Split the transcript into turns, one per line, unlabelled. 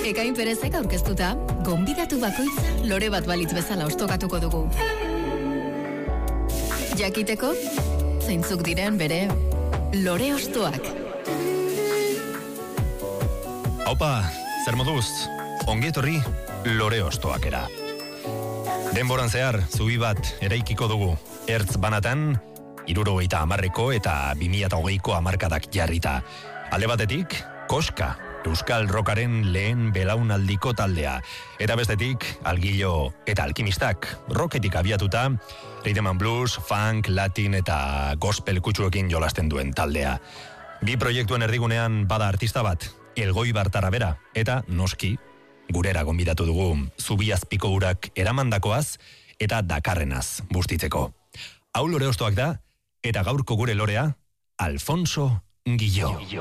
Ekain Perezek aurkeztuta, gonbidatu bakoitza lore bat balitz bezala ostokatuko dugu. Jakiteko, zeintzuk diren bere lore ostoak.
Aupa, zer moduz, ongietorri lore ostoakera. Denboran zehar, zubi bat eraikiko dugu. Ertz banatan, 70ko eta 2020ko hamarkadak jarrita. Alde batetik, Koska, Euskal Rockaren lehen belaunaldiko taldea. Eta bestetik, Algillo eta Alkimistak, rocketik abiatuta, rhythm and blues, funk, latin eta gospel kutsuekin jolasten duen taldea. Bi proiektuen erdigunean bada artista bat, Elgoi Bartara bera, eta noski, gurera gonbidatu dugu, Zubiazpiko urak eramandakoaz eta dakarrenaz bustitzeko. Hau lore ostoak da, eta gaurko gure lorea, Alfonso Guilló.